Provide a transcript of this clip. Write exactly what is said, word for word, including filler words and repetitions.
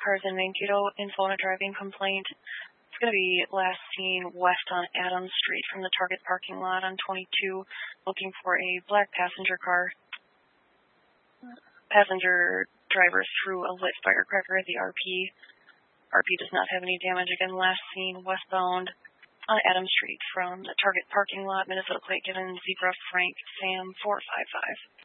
cars in Mankato, info on a driving complaint. It's going to be last seen west on Adams Street from the Target parking lot on twenty-two, looking for a black passenger car. Passenger driver threw a lit firecracker at the R P. R P does not have any damage. Again, last seen westbound on Adams Street from the Target parking lot, Minnesota plate given Zebra Frank Sam four five five.